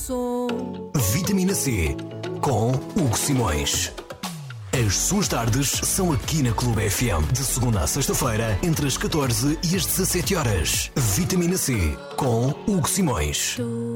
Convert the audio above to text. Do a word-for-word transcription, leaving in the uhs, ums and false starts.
som. Vitamina C com Hugo Simões. As suas tardes são aqui na Clube F M, de segunda a sexta-feira, entre as catorze e as dezassete horas. Vitamina C com Hugo Simões.